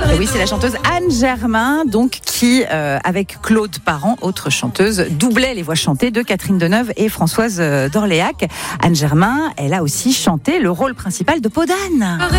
Et oui, c'est la chanteuse Anne Germain, donc qui, avec Claude Parent, autre chanteuse, doublait les voix chantées de Catherine Deneuve et Françoise d'Orléac. Anne Germain, elle a aussi chanté le rôle principal de Peau d'Âne.